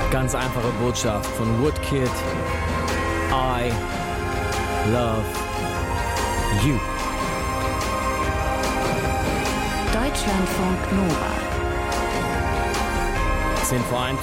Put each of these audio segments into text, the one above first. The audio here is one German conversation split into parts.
Ganz einfache Botschaft von Woodkid. I love you. Deutschlandfunk Nova. 10 vor 1.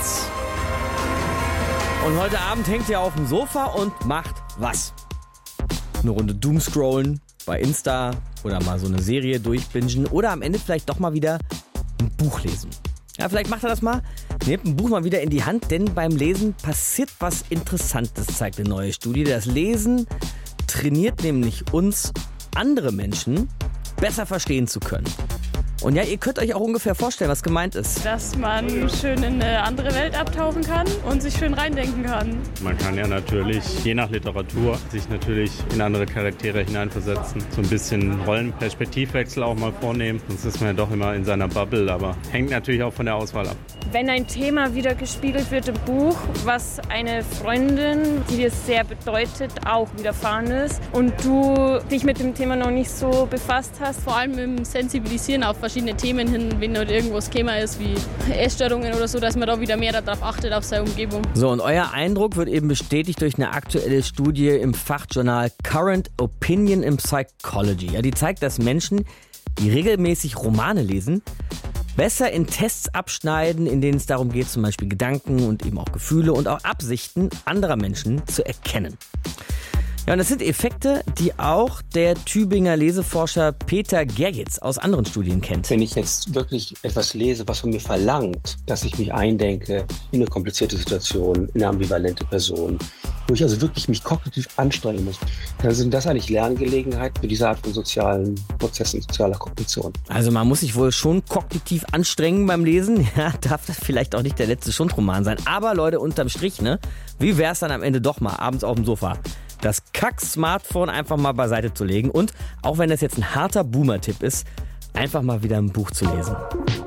Und heute Abend hängt ihr auf dem Sofa und macht was? Eine Runde Doomscrollen bei Insta oder mal so eine Serie durchbingen oder am Ende vielleicht doch mal wieder ein Buch lesen. Ja, vielleicht macht ihr das mal. Nehmt ein Buch mal wieder in die Hand, denn beim Lesen passiert was Interessantes, zeigt eine neue Studie. Das Lesen trainiert nämlich uns, andere Menschen besser verstehen zu können. Und ja, ihr könnt euch auch ungefähr vorstellen, was gemeint ist. Dass man schön in eine andere Welt abtauchen kann und sich schön reindenken kann. Man kann ja natürlich, je nach Literatur, sich natürlich in andere Charaktere hineinversetzen. So ein bisschen Rollenperspektivwechsel auch mal vornehmen. Sonst ist man ja doch immer in seiner Bubble, aber hängt natürlich auch von der Auswahl ab. Wenn ein Thema wieder gespiegelt wird im Buch, was eine Freundin, die dir sehr bedeutet, auch widerfahren ist und du dich mit dem Thema noch nicht so befasst hast. Vor allem im Sensibilisieren auf verschiedene Themen hin, wenn dort irgendwas Thema ist wie Essstörungen oder so, dass man da wieder mehr darauf achtet, auf seine Umgebung. So, und euer Eindruck wird eben bestätigt durch eine aktuelle Studie im Fachjournal Current Opinion in Psychology. Ja, die zeigt, dass Menschen, die regelmäßig Romane lesen, besser in Tests abschneiden, in denen es darum geht, zum Beispiel Gedanken und eben auch Gefühle und auch Absichten anderer Menschen zu erkennen. Ja, und das sind Effekte, die auch der Tübinger Leseforscher Peter Gergitz aus anderen Studien kennt. Wenn ich jetzt wirklich etwas lese, was von mir verlangt, dass ich mich eindenke in eine komplizierte Situation, in eine ambivalente Person, wo ich also wirklich mich kognitiv anstrengen muss, dann sind das eigentlich Lerngelegenheiten für diese Art von sozialen Prozessen, sozialer Kognition. Also man muss sich wohl schon kognitiv anstrengen beim Lesen. Ja, darf das vielleicht auch nicht der letzte Schundroman sein. Aber Leute, unterm Strich, ne? Wie wär's dann am Ende doch mal abends auf dem Sofa? Das Kack-Smartphone einfach mal beiseite zu legen und, auch wenn das jetzt ein harter Boomer-Tipp ist, einfach mal wieder ein Buch zu lesen.